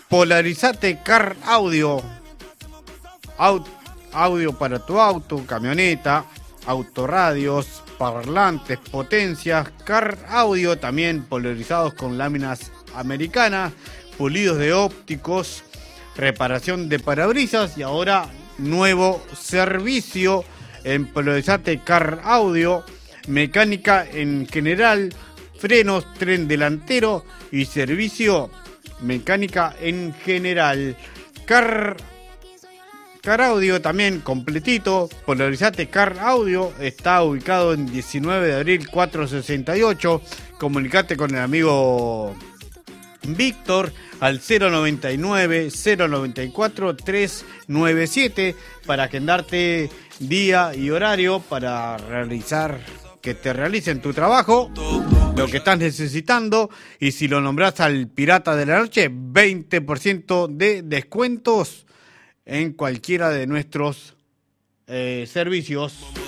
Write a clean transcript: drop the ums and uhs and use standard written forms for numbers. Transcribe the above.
Polarizate Car Audio. Audio para tu auto, camioneta, autorradios, parlantes, potencias. Car Audio también polarizados con láminas americanas, pulidos de ópticos, reparación de parabrisas y ahora nuevo servicio en Polarizate Car Audio, mecánica en general, frenos, tren delantero y servicio mecánica en general. Car Audio también completito. Polarizate Car Audio está ubicado en 19 de abril 468. Comunicate con el amigo Víctor al 099-094-397 para agendarte día y horario para que te realicen tu trabajo, lo que estás necesitando. Y si lo nombras al Pirata de la Noche, 20% de descuentos en cualquiera de nuestros servicios.